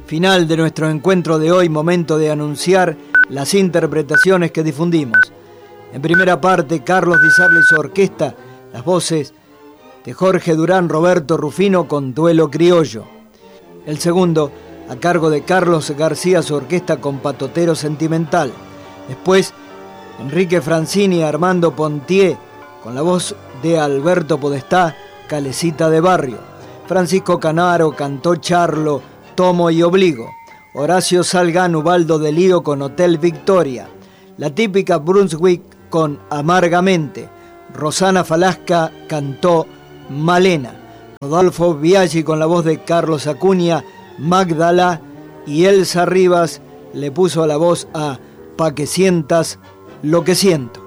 Final de nuestro encuentro de hoy, momento de anunciar las interpretaciones que difundimos. En primera parte, Carlos Di Sarli y su orquesta, las voces de Jorge Durán, Roberto Rufino con Duelo Criollo. El segundo, a cargo de Carlos García, su orquesta con Patotero Sentimental. Después, Enrique Francini y Armando Pontier con la voz de Alberto Podestá, Calecita de Barrio. Francisco Canaro cantó Charlo, Tomo y Obligo. Horacio Salgán, Ubaldo de Lío con Hotel Victoria. La típica Brunswick con Amargamente. Rosana Falasca cantó Malena. Rodolfo Biaggi con la voz de Carlos Acuña, Magdala, y Elsa Rivas le puso la voz a Pa' que sientas lo que siento.